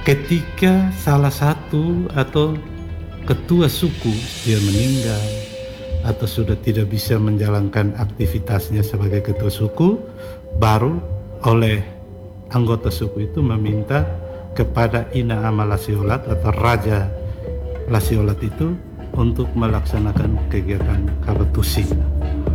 ketika salah satu atau ketua suku dia meninggal atau sudah tidak bisa menjalankan aktivitasnya sebagai ketua suku, baru oleh anggota suku itu meminta kepada Ina Ama Lasiolat atau Raja Lasiolat itu untuk melaksanakan kegiatan kabetusi.